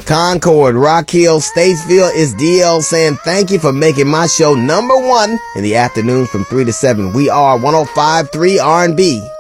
Concord, Rock Hill, Statesville, it's DL saying thank you for making my show number one in the afternoon from 3 to 7. We are 105.3 R&B.